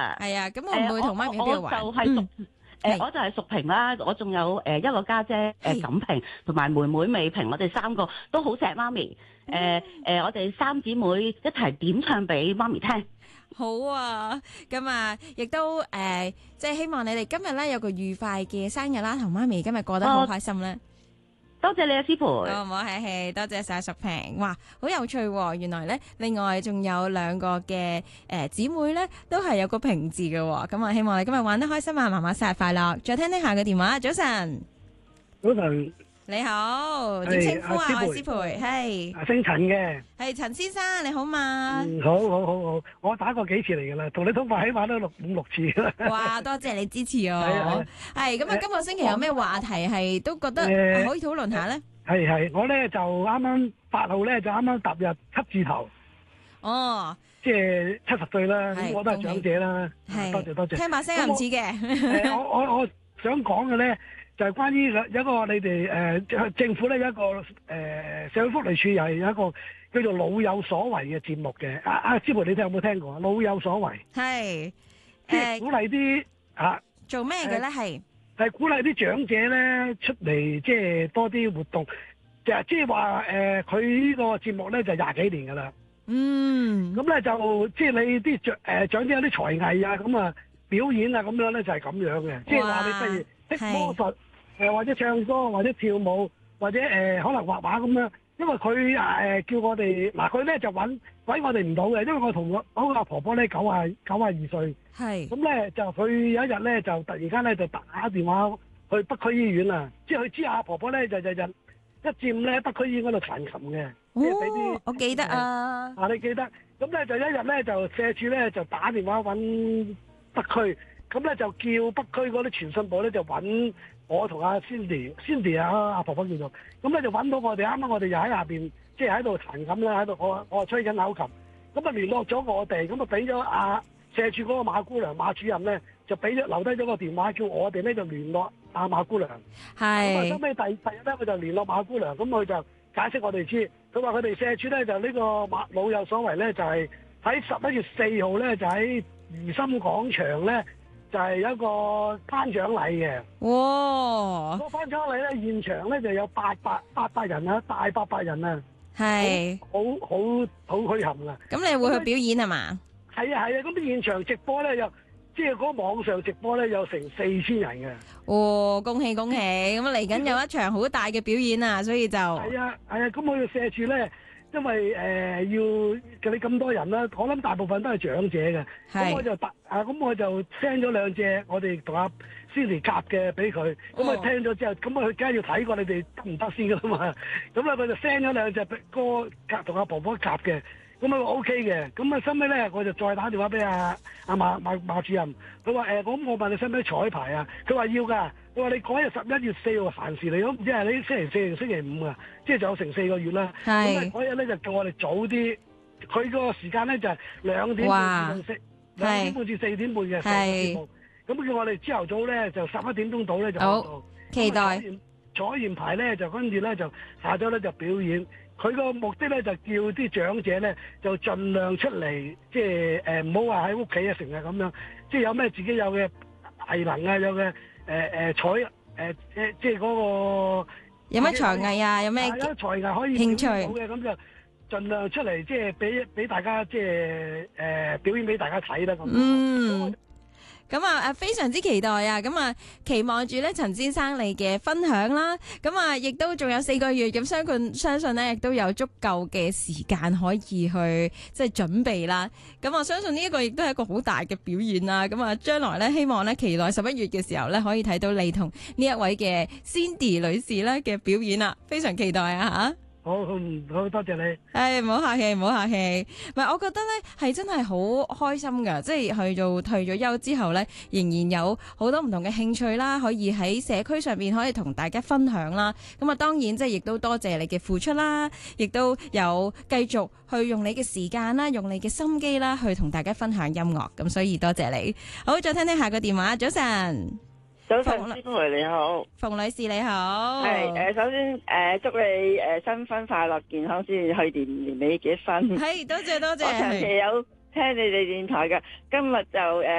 啊。 係啊，咁會唔會同媽咪喺邊度玩？ 我就係屬我就係屬平啦，我仲有一個家姐錦平，同埋妹妹美平，我哋三個都好錫媽咪。我哋三姊妹一齊點唱俾媽咪聽。 好啊，咁啊，亦都即係希望你哋今日咧有個愉快嘅生日啦，同媽咪今日過得好開心咧。 多謝你啊，師傅。 唔好客氣，多謝晒淑萍。哇，好有趣喎！原來咧，另外仲有兩個嘅姊妹咧，都係有個平字嘅。咁啊，希望你今日玩得開心啊，媽媽生日快樂！再聽聽下個電話，早晨。 早晨， 你好，點稱呼啊？我係師培，係姓陳嘅， 係陳先生，你好嘛？ 好，我打過幾次嚟噶啦，同你通話起碼都五六次啦。 哇，多謝你支持我。係咁啊，今個星期有咩話題係都覺得可以討論下咧？ 係，我咧就啱啱8號咧就啱啱踏入7字頭。 哦， 即係70歲啦，咁我都係長者啦。係，多謝。 聽把聲又唔似嘅。 我想講嘅咧。就係關於有一個你哋政府咧有一個社會福利署又係有一個叫做老有所為嘅節目嘅。師傅你有冇聽過啊？老有所為係即係鼓勵啲做咩嘅咧？ 係鼓勵啲長者咧出嚟即係多啲活動。即係話佢呢個節目咧就20幾年㗎啦。咁咧就即係你啲長者有啲才藝啊，咁啊表演啊咁樣咧就係咁樣嘅。即係話你不如識魔術。或者唱歌，或者跳舞，或者可能畫畫咁樣，因為佢叫我哋佢咧就揾我哋唔到嘅，因為我同我個婆婆咧92歲，咁咧就佢有一日咧就突然間咧就打電話去北區醫院啊，即係佢知阿婆婆咧就日日一佔咧北區醫院嗰度彈琴嘅，即係俾啲我記得啊， 你記得，咁咧就一日咧就社署咧就打電話揾北區，咁咧就叫北區嗰啲傳訊部咧就揾我同阿 Cindy 阿婆婆叫做，咁咧就揾到我哋，啱啱我哋又喺下邊，即係喺度彈琴啦，喺度我吹緊口琴，咁啊聯絡咗我哋，咁啊俾咗阿社署嗰個馬姑娘馬主任咧，就俾咗留低咗個電話，叫我哋咧就聯絡阿馬姑娘。係。咁啊收尾第日咧，佢就聯絡馬姑娘，咁佢就解釋我哋知，佢話佢哋社署咧就呢個老有所為咧，就係喺11月4號咧，就喺如心廣場咧。就係有一個頒獎禮嘅，哇！個頒獎禮咧，現場咧就有800人啊，大800人啊，係好墟冚啊！咁你會去表演係嘛？係啊，咁現場直播咧又即係嗰個網上直播咧有成4000人嘅。哦，恭喜！咁嚟緊有一場好大嘅表演啊，所以就係啊，咁我哋社署咧。因為要你咁多人啦，我諗大部分都係長者嘅，咁我就 send 咗2隻我哋同阿 Cindy 夾嘅俾佢，咁佢聽咗之後，咁佢梗係要睇過你哋得唔得先噶啦嘛，咁佢就 send 咗2隻歌夾同阿婆婆夾嘅，咁佢 OK 嘅，咁收尾咧我就再打電話俾阿馬主任，佢話咁我問你使唔使彩排啊？佢話要㗎。佢話你嗰日11月4號閒時嚟，咁即係你星期4定星期5啊，即係仲有成4個月啦。咁嗰日咧就叫我哋早啲，佢個時間咧就係2點半至2點半至4點半嘅節目。咁叫我哋朝頭早咧就11點鐘到咧就好期待。彩完牌咧就跟住咧就下晝咧就表演。佢個目的咧就叫啲長者咧就盡量出嚟，即係唔好話喺屋企啊成日咁樣，即係有咩自己有嘅藝能啊，有嘅。即係嗰個有咩才藝啊？有咩才藝可以興趣嘅咁就盡量出嚟，即係俾大家即係表演俾大家睇啦咁。咁啊，非常之期待啊！咁啊，期望住咧陳先生你嘅分享啦。咁啊，亦都仲有4個月，咁相信咧亦都有足夠嘅時間可以去即係準備啦。咁我相信呢一個亦都係一個好大嘅表演啦。咁啊，將來咧希望咧期待11月嘅時候咧可以睇到你同呢一位嘅 Cindy 女士咧嘅表演啦，非常期待啊吓！好多謝你。唔好客氣，唔好客氣。唔係，我覺得咧係真係好開心噶，即係去到退咗休之後咧，仍然有好多唔同嘅興趣啦，可以喺社區上邊可以同大家分享啦。咁啊，當然即係亦都多謝你嘅付出啦，亦都有繼續去用你嘅時間啦，用你嘅心機啦，去同大家分享音樂。咁所以多謝你。好，再聽聽下個電話。早晨。 早晨，師傅你好， 馮女士你好。 係首先祝你新婚快樂健康，先去年尾結婚。 係多謝。我長期有聽你哋電台嘅，今日就